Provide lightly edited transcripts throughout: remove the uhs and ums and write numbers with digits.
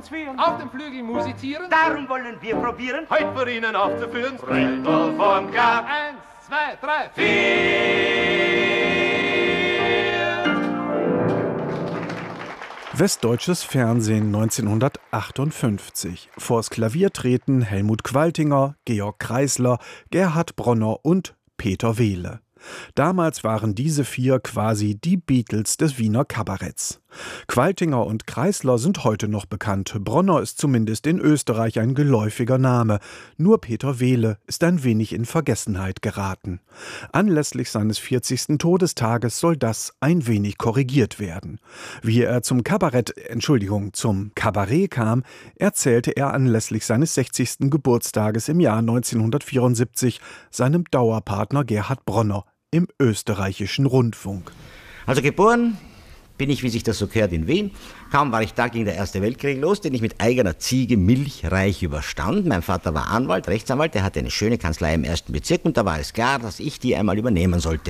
Zwieren. Auf dem Flügel musizieren. Darum wollen wir probieren, Heute für Ihnen aufzuführen. Retour vom Gab. 1, 2, 3, 4. Westdeutsches Fernsehen 1958. Vors Klavier treten Helmut Qualtinger, Georg Kreisler, Gerhard Bronner und Peter Wehle. Damals waren diese vier quasi die Beatles des Wiener Kabaretts. Qualtinger und Kreisler sind heute noch bekannt. Bronner ist zumindest in Österreich ein geläufiger Name. Nur Peter Wehle ist ein wenig in Vergessenheit geraten. Anlässlich seines 40. Todestages soll das ein wenig korrigiert werden. Wie er zum Kabarett kam, erzählte er anlässlich seines 60. Geburtstages im Jahr 1974 seinem Dauerpartner Gerhard Bronner im österreichischen Rundfunk. Also geboren bin ich, wie sich das so gehört, in Wien. Kaum war ich da, ging der Erste Weltkrieg los, den ich mit eigener Ziege milchreich überstand. Mein Vater war Anwalt, Rechtsanwalt, der hatte eine schöne Kanzlei im 1. Bezirk und da war es klar, dass ich die einmal übernehmen sollte.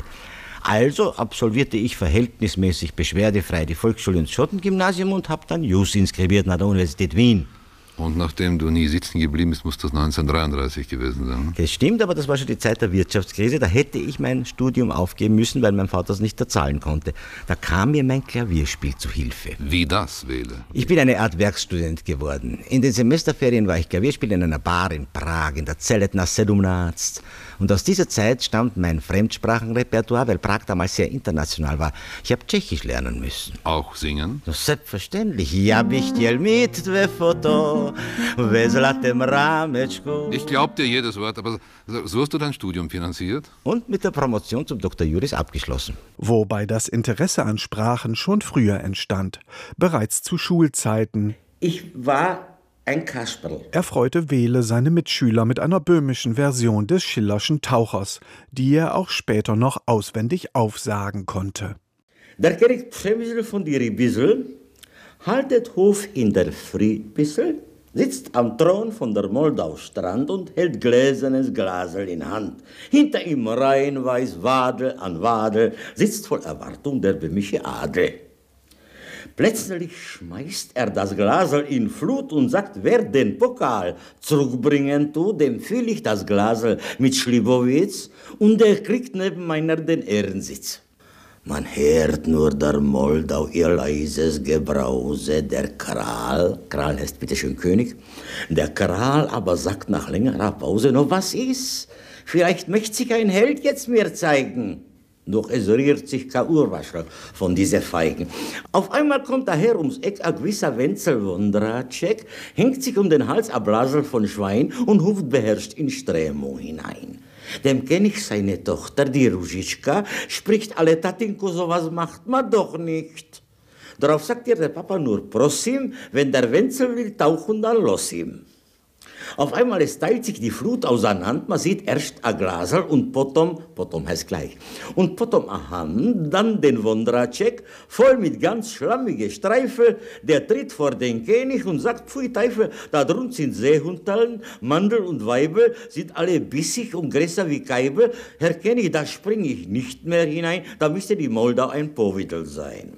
Also absolvierte ich verhältnismäßig beschwerdefrei die Volksschule und das Schottengymnasium und habe dann Jus inskribiert nach der Universität Wien. Und nachdem du nie sitzen geblieben bist, muss das 1933 gewesen sein. Das stimmt, aber das war schon die Zeit der Wirtschaftskrise. Da hätte ich mein Studium aufgeben müssen, weil mein Vater es nicht zahlen konnte. Da kam mir mein Klavierspiel zu Hilfe. Wie das, Wehle? Ich bin eine Art Werkstudent geworden. In den Semesterferien war ich Klavierspiel in einer Bar in Prag, in der Celetna 17. Und aus dieser Zeit stammt mein Fremdsprachenrepertoire, weil Prag damals sehr international war. Ich habe Tschechisch lernen müssen. Auch singen? Das selbstverständlich. Ja, bih chtěl mít tvé foto ve zlatém rámečku. Ich glaub dir jedes Wort, aber so hast du dein Studium finanziert? Und mit der Promotion zum Dr. Juris abgeschlossen. Wobei das Interesse an Sprachen schon früher entstand. Bereits zu Schulzeiten. Ich war ein Kasperl. Erfreute Wehle seine Mitschüler mit einer böhmischen Version des Schillerschen Tauchers, die er auch später noch auswendig aufsagen konnte. Der König Przemysl von die Ribissel haltet Hof in der Friedbissel, sitzt am Thron von der Moldau-Strand und hält gläsernes Glasel in Hand. Hinter ihm reihenweis Wadel an Wadel, sitzt voll Erwartung der böhmische Adel. Plötzlich schmeißt er das Glasel in Flut und sagt, wer den Pokal zurückbringen tut, dem füll ich das Glasel mit Schlibowitz und der kriegt neben meiner den Ehrensitz. Man hört nur der Moldau ihr leises Gebrause, der Kral heißt bitteschön König, der Kral aber sagt nach längerer Pause, no was ist? Vielleicht möchte sich ein Held jetzt mir zeigen. Doch es rührt sich kein Urwaschel von dieser Feigen. Auf einmal kommt daher ums Eck ein gewisser Wenzel Wondracek, hängt sich um den Hals ein Blasel von Schwein und ruft beherrscht in Strömung hinein. Dem kenn ich seine Tochter, die Ruziczka, spricht alle Tatinko, sowas macht man doch nicht. Darauf sagt ihr der Papa nur Prosim, wenn der Wenzel will tauchen, dann los ihm. Auf einmal es teilt sich die Flut auseinander, man sieht erst ein Glasel und potom heißt gleich, und potom a Hand, dann den Wondracek, voll mit ganz schlammige Streife, der tritt vor den König und sagt, pfui Teufel, da drunten sind Seehundeln, Mandel und Weibel, sind alle bissig und größer wie Keibel, Herr König, da spring ich nicht mehr hinein, da müsste die Moldau ein Powidl sein.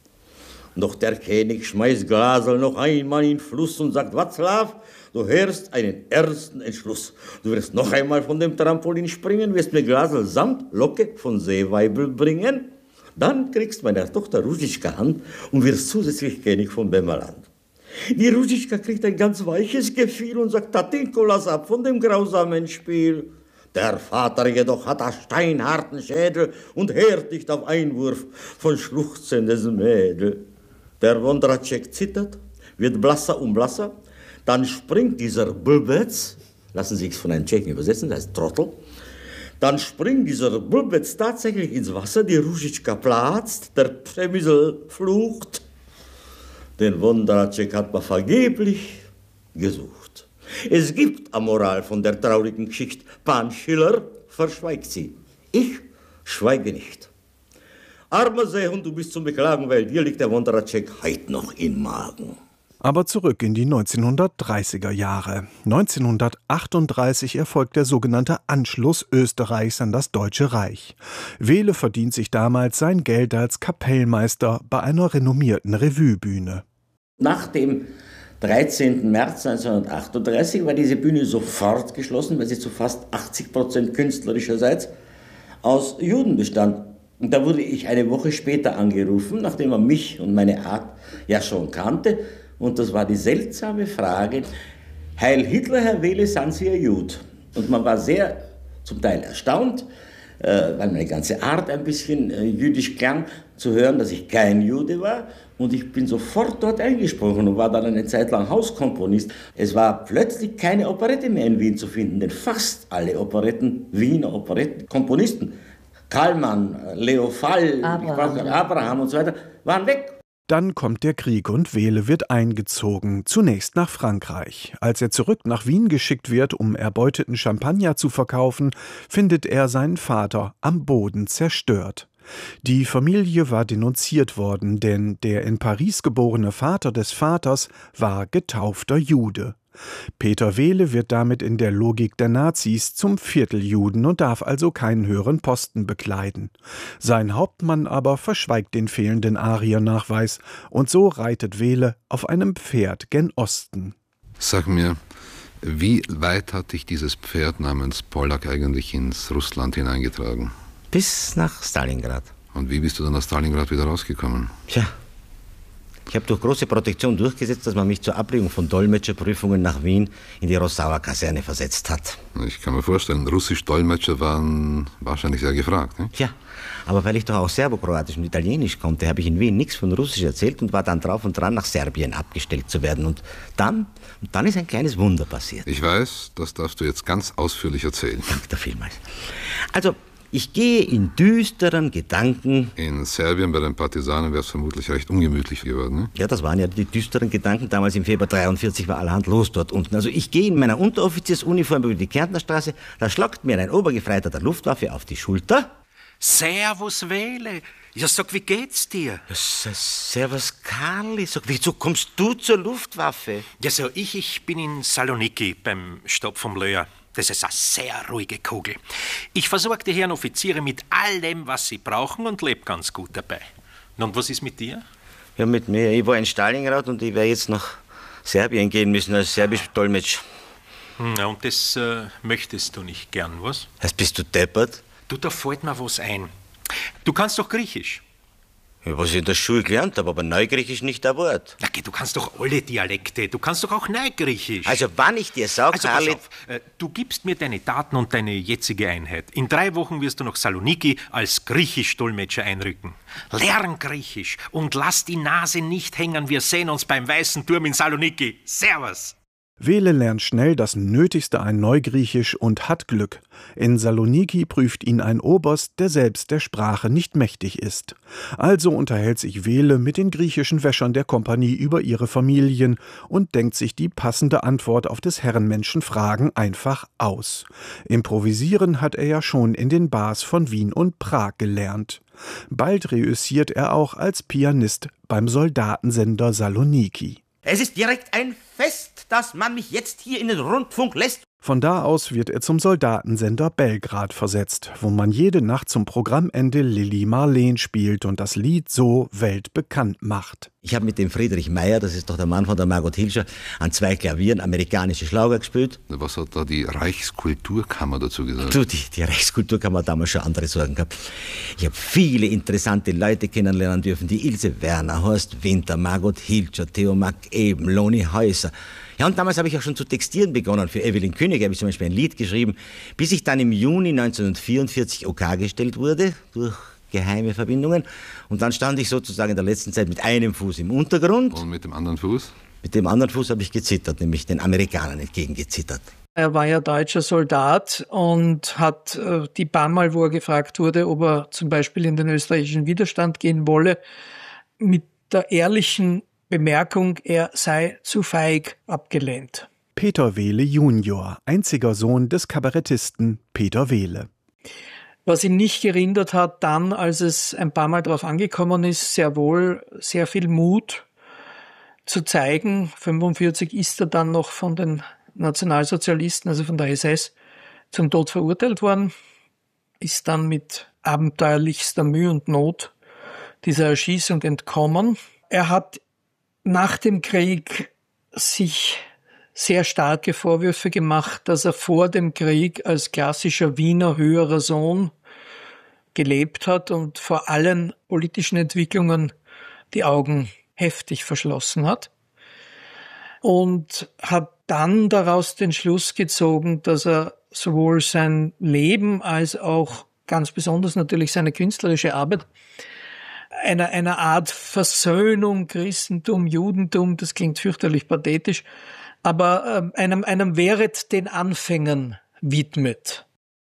Doch der König schmeißt Glasel noch einmal in den Fluss und sagt, Václav, du hörst einen ersten Entschluss. Du wirst noch einmal von dem Trampolin springen, wirst mir Glasel samt Locke von Seeweibel bringen. Dann kriegst meiner Tochter Ruziczka Hand und wirst zusätzlich König von Böhmerland. Die Ruziczka kriegt ein ganz weiches Gefühl und sagt, Tatinko, lass ab von dem grausamen Spiel. Der Vater jedoch hat einen steinharten Schädel und hört nicht auf Einwurf von schluchzendes Mädel. Der Wondracek zittert, wird blasser und blasser, dann springt dieser Bulbetz, lassen Sie es von einem Tschechen übersetzen, das heißt Trottel, dann springt dieser Bulbetz tatsächlich ins Wasser, die Ruziczka platzt, der Przemysl flucht, den Wondracek hat man vergeblich gesucht. Es gibt eine Moral von der traurigen Geschichte, Pan Schiller verschweigt sie, ich schweige nicht. Armer Seehund, du bist zum Beklagen, weil dir liegt der Wondracek heut noch im Magen. Aber zurück in die 1930er Jahre. 1938 erfolgt der sogenannte Anschluss Österreichs an das Deutsche Reich. Wehle verdient sich damals sein Geld als Kapellmeister bei einer renommierten Revuebühne. Nach dem 13. März 1938 war diese Bühne sofort geschlossen, weil sie zu fast 80% künstlerischerseits aus Juden bestand. Und da wurde ich eine Woche später angerufen, nachdem man mich und meine Art ja schon kannte. Und das war die seltsame Frage: Heil Hitler, Herr Wehle, sind Sie ein Jud? Und man war sehr zum Teil erstaunt, weil meine ganze Art ein bisschen jüdisch klang, zu hören, dass ich kein Jude war. Und ich bin sofort dort eingesprungen und war dann eine Zeit lang Hauskomponist. Es war plötzlich keine Operette mehr in Wien zu finden, denn fast alle Wiener Operettenkomponisten, Kallmann, Leo Fall, Abraham und so weiter, waren weg. Dann kommt der Krieg und Wehle wird eingezogen, zunächst nach Frankreich. Als er zurück nach Wien geschickt wird, um erbeuteten Champagner zu verkaufen, findet er seinen Vater am Boden zerstört. Die Familie war denunziert worden, denn der in Paris geborene Vater des Vaters war getaufter Jude. Peter Wehle wird damit in der Logik der Nazis zum Vierteljuden und darf also keinen höheren Posten bekleiden. Sein Hauptmann aber verschweigt den fehlenden Ariernachweis und so reitet Wehle auf einem Pferd gen Osten. Sag mir, wie weit hat dich dieses Pferd namens Pollack eigentlich ins Russland hineingetragen? Bis nach Stalingrad. Und wie bist du dann aus Stalingrad wieder rausgekommen? Tja, ich habe durch große Protektion durchgesetzt, dass man mich zur Ablegung von Dolmetscherprüfungen nach Wien in die Rossauer Kaserne versetzt hat. Ich kann mir vorstellen, Russisch-Dolmetscher waren wahrscheinlich sehr gefragt, ne? Ja, aber weil ich doch auch Serbokroatisch und Italienisch konnte, habe ich in Wien nichts von Russisch erzählt und war dann drauf und dran, nach Serbien abgestellt zu werden. Und dann ist ein kleines Wunder passiert. Ich weiß, das darfst du jetzt ganz ausführlich erzählen. Danke dir vielmals. Also, ich gehe in düsteren Gedanken. In Serbien bei den Partisanen wäre es vermutlich recht ungemütlich geworden, ne? Ja, das waren ja die düsteren Gedanken. Damals im Februar 43 war allerhand los dort unten. Also ich gehe in meiner Unteroffiziersuniform über die Kärntnerstraße, da schlagt mir ein Obergefreiter der Luftwaffe auf die Schulter. Servus, Wehle. Ja, sag, wie geht's dir? Ja, servus, Karli. Sag, wieso kommst du zur Luftwaffe? Ja, so, ich bin in Saloniki beim Stopp vom Löhr. Das ist eine sehr ruhige Kugel. Ich versorge die Herren Offiziere mit allem, was sie brauchen und lebe ganz gut dabei. Und was ist mit dir? Ja, mit mir. Ich war in Stalingrad und ich werde jetzt nach Serbien gehen müssen als Serbisch-Dolmetsch. Ja, und das möchtest du nicht gern, was? Bist du deppert? Du, da fällt mir was ein. Du kannst doch Griechisch. Ja, was ich in der Schule gelernt habe, aber Neugriechisch nicht ein Wort. Ja, du kannst doch alle Dialekte. Du kannst doch auch Neugriechisch. Also, wann ich dir sage, also, pass auf, du gibst mir deine Daten und deine jetzige Einheit. In 3 Wochen wirst du nach Saloniki als Griechisch-Dolmetscher einrücken. Lern Griechisch und lass die Nase nicht hängen. Wir sehen uns beim Weißen Turm in Saloniki. Servus! Wehle lernt schnell das Nötigste an Neugriechisch und hat Glück. In Saloniki prüft ihn ein Oberst, der selbst der Sprache nicht mächtig ist. Also unterhält sich Wehle mit den griechischen Wäschern der Kompanie über ihre Familien und denkt sich die passende Antwort auf des Herrenmenschen Fragen einfach aus. Improvisieren hat er ja schon in den Bars von Wien und Prag gelernt. Bald reüssiert er auch als Pianist beim Soldatensender Saloniki. Es ist direkt ein Fest, dass man mich jetzt hier in den Rundfunk lässt. Von da aus wird er zum Soldatensender Belgrad versetzt, wo man jede Nacht zum Programmende Lili Marleen spielt und das Lied so weltbekannt macht. Ich habe mit dem Friedrich Meyer, das ist doch der Mann von der Margot Hilscher, an 2 Klavieren amerikanische Schlager gespielt. Was hat da die Reichskulturkammer dazu gesagt? Du, die Reichskulturkammer hat damals schon andere Sorgen gehabt. Ich habe viele interessante Leute kennenlernen dürfen. Die Ilse Werner, Horst Winter, Margot Hilscher, Theo Mack-Eben, Loni Häuser. Ja, und damals habe ich auch schon zu textieren begonnen. Für Evelyn König habe ich zum Beispiel ein Lied geschrieben, bis ich dann im Juni 1944 OK gestellt wurde, durch geheime Verbindungen. Und dann stand ich sozusagen in der letzten Zeit mit einem Fuß im Untergrund. Und mit dem anderen Fuß? Mit dem anderen Fuß habe ich gezittert, nämlich den Amerikanern entgegengezittert. Er war ja deutscher Soldat und hat die paar Mal, wo er gefragt wurde, ob er zum Beispiel in den österreichischen Widerstand gehen wolle, mit der ehrlichen Bemerkung, er sei zu feig, abgelehnt. Peter Wehle Junior, einziger Sohn des Kabarettisten Peter Wehle. Was ihn nicht gerindert hat, dann, als es ein paar Mal drauf angekommen ist, sehr wohl sehr viel Mut zu zeigen. 1945 ist er dann noch von den Nationalsozialisten, also von der SS, zum Tod verurteilt worden, ist dann mit abenteuerlichster Mühe und Not dieser Erschießung entkommen. Er hat nach dem Krieg sich sehr starke Vorwürfe gemacht, dass er vor dem Krieg als klassischer Wiener höherer Sohn gelebt hat und vor allen politischen Entwicklungen die Augen heftig verschlossen hat. Und hat dann daraus den Schluss gezogen, dass er sowohl sein Leben als auch ganz besonders natürlich seine künstlerische Arbeit einer Art Versöhnung Christentum, Judentum, das klingt fürchterlich pathetisch, aber einem Wehret den Anfängen widmet.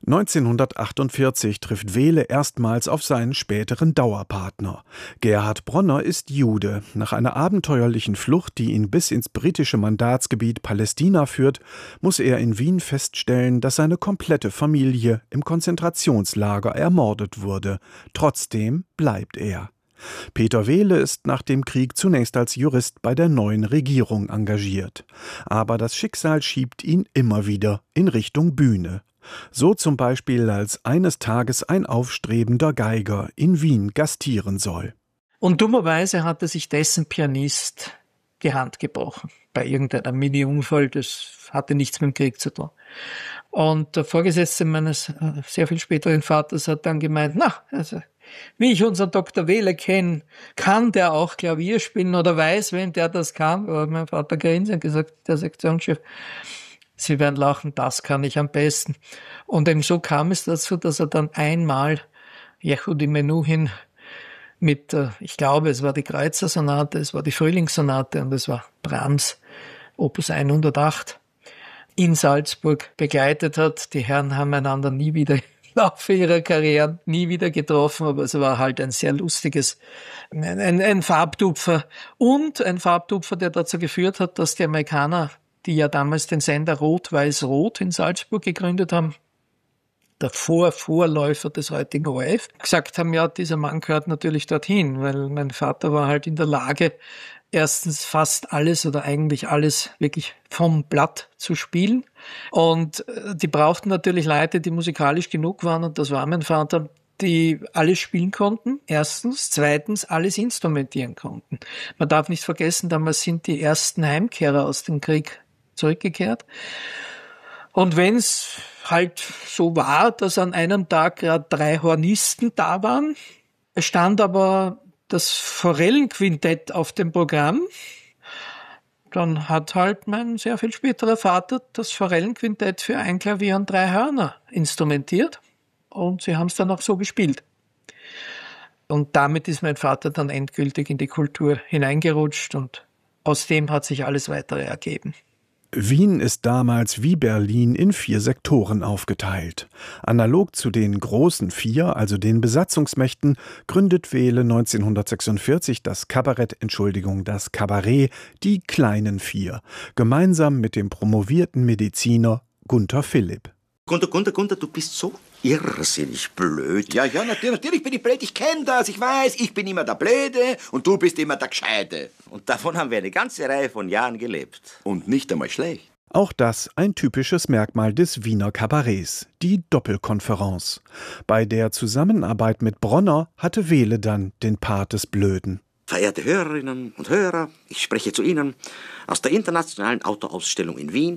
1948 trifft Wehle erstmals auf seinen späteren Dauerpartner. Gerhard Bronner ist Jude. Nach einer abenteuerlichen Flucht, die ihn bis ins britische Mandatsgebiet Palästina führt, muss er in Wien feststellen, dass seine komplette Familie im Konzentrationslager ermordet wurde. Trotzdem bleibt er. Peter Wehle ist nach dem Krieg zunächst als Jurist bei der neuen Regierung engagiert. Aber das Schicksal schiebt ihn immer wieder in Richtung Bühne. So zum Beispiel, als eines Tages ein aufstrebender Geiger in Wien gastieren soll. Und dummerweise hatte sich dessen Pianist die Hand gebrochen. Bei irgendeinem Mini-Unfall, das hatte nichts mit dem Krieg zu tun. Und der Vorgesetzte meines sehr viel späteren Vaters hat dann gemeint, wie ich unseren Dr. Wehle kenne, kann der auch Klavier spielen oder weiß, wenn der das kann. Aber mein Vater grinst und gesagt, der Sektionschef, Sie werden lachen, das kann ich am besten. Und eben so kam es dazu, dass er dann einmal Yehudi Menuhin mit, ich glaube, es war die Kreutzer-Sonate, es war die Frühlingssonate und es war Brahms, Opus 108, in Salzburg begleitet hat. Die Herren haben einander nie wieder im Laufe ihrer Karriere nie wieder getroffen, aber es war halt ein sehr lustiges, ein Farbtupfer. Und ein Farbtupfer, der dazu geführt hat, dass die Amerikaner, die ja damals den Sender Rot-Weiß-Rot in Salzburg gegründet haben, der Vorläufer des heutigen ORF, gesagt haben, ja, dieser Mann gehört natürlich dorthin, weil mein Vater war halt in der Lage, erstens fast alles oder eigentlich alles wirklich vom Blatt zu spielen. Und die brauchten natürlich Leute, die musikalisch genug waren, und das war mein Vater, die alles spielen konnten, erstens. Zweitens, alles instrumentieren konnten. Man darf nicht vergessen, damals sind die ersten Heimkehrer aus dem Krieg zurückgekehrt. Und wenn es halt so war, dass an einem Tag gerade 3 Hornisten da waren, stand aber das Forellenquintett auf dem Programm, dann hat halt mein sehr viel späterer Vater das Forellenquintett für 1 Klavier und 3 Hörner instrumentiert und sie haben es dann auch so gespielt. Und damit ist mein Vater dann endgültig in die Kultur hineingerutscht und aus dem hat sich alles weitere ergeben. Wien ist damals wie Berlin in 4 Sektoren aufgeteilt. Analog zu den großen 4, also den Besatzungsmächten, gründet Wehle 1946 das Kabarett, die kleinen 4, gemeinsam mit dem promovierten Mediziner Gunther Philipp. Gunther, du bist so irrsinnig blöd. Ja, natürlich bin ich blöd. Ich kenne das, ich weiß. Ich bin immer der Blöde und du bist immer der Gescheite. Und davon haben wir eine ganze Reihe von Jahren gelebt. Und nicht einmal schlecht. Auch das ein typisches Merkmal des Wiener Kabarets, die Doppelkonferenz. Bei der Zusammenarbeit mit Bronner hatte Wehle dann den Part des Blöden. Verehrte Hörerinnen und Hörer, ich spreche zu Ihnen aus der Internationalen Autoausstellung in Wien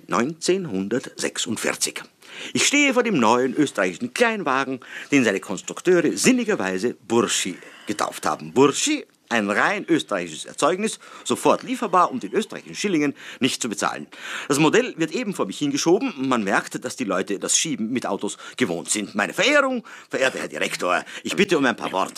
1946. Ich stehe vor dem neuen österreichischen Kleinwagen, den seine Konstrukteure sinnigerweise Burschi getauft haben. Burschi, ein rein österreichisches Erzeugnis, sofort lieferbar und in österreichischen Schillingen nicht zu bezahlen. Das Modell wird eben vor mich hingeschoben. Man merkt, dass die Leute das Schieben mit Autos gewohnt sind. Meine Verehrung, verehrter Herr Direktor, ich bitte um ein paar Worte.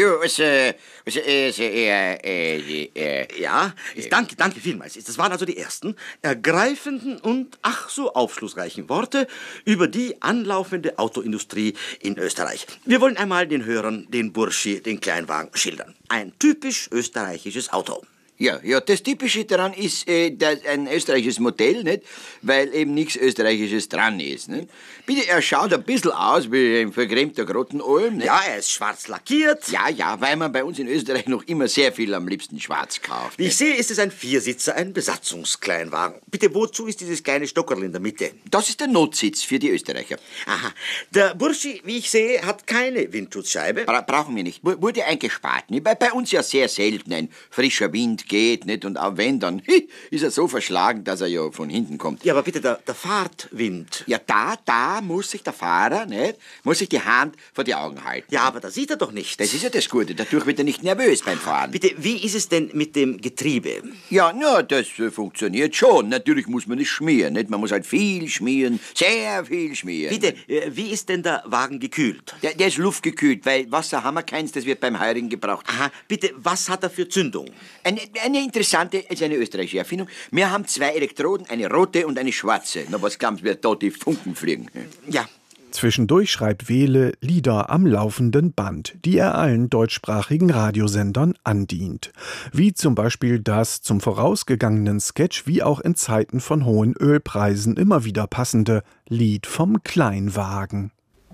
Ja, danke vielmals. Das waren also die ersten ergreifenden und ach so aufschlussreichen Worte über die anlaufende Autoindustrie in Österreich. Wir wollen einmal den Hörern den Burschi, den Kleinwagen, schildern. Ein typisch österreichisches Auto. Ja, das Typische daran ist ein österreichisches Modell, nicht? Weil eben nichts Österreichisches dran ist. Nicht? Bitte, er schaut ein bisschen aus wie ein vergrämter Grottenolm. Nicht? Ja, er ist schwarz lackiert. Ja, weil man bei uns in Österreich noch immer sehr viel am liebsten schwarz kauft. Wie ich sehe, ist es ein 4-Sitzer, ein Besatzungskleinwagen. Bitte, wozu ist dieses kleine Stockerl in der Mitte? Das ist der Notsitz für die Österreicher. Aha. Der Burschi, wie ich sehe, hat keine Windschutzscheibe. Brauchen wir nicht. Wurde eingespart. Nicht? Bei uns ja sehr selten ein frischer Wind geht, nicht? Und auch wenn, dann ist er so verschlagen, dass er ja von hinten kommt. Ja, aber bitte, der Fahrtwind. Ja, da muss sich der Fahrer, nicht? Muss sich die Hand vor die Augen halten. Ja, aber da sieht er doch nicht. Das ist ja das Gute, dadurch wird er nicht nervös beim Fahren. Bitte, wie ist es denn mit dem Getriebe? Ja, das funktioniert schon. Natürlich muss man es schmieren, nicht? Man muss halt viel schmieren, sehr viel schmieren. Bitte, wie ist denn der Wagen gekühlt? Der ist luftgekühlt, weil Wasser haben wir keins, das wird beim Heurigen gebraucht. Aha, bitte, was hat er für Zündung? Eine interessante, ist eine österreichische Erfindung. Wir haben 2 Elektroden, eine rote und eine schwarze. Na, was glauben Sie, wird da die Funken fliegen? Ja. Zwischendurch schreibt Wehle Lieder am laufenden Band, die er allen deutschsprachigen Radiosendern andient. Wie zum Beispiel das zum vorausgegangenen Sketch wie auch in Zeiten von hohen Ölpreisen immer wieder passende Lied vom Kleinwagen.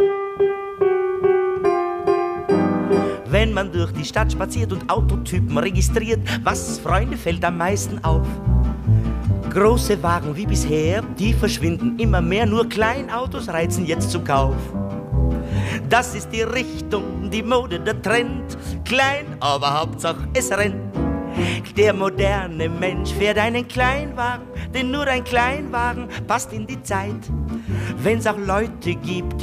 Wenn man durch die Stadt spaziert und Autotypen registriert, was, Freunde, fällt am meisten auf? Große Wagen wie bisher, die verschwinden immer mehr, nur Kleinautos reizen jetzt zum Kauf. Das ist die Richtung, die Mode, der Trend, klein, aber Hauptsache es rennt. Der moderne Mensch fährt einen Kleinwagen, denn nur ein Kleinwagen passt in die Zeit. Wenn's auch Leute gibt,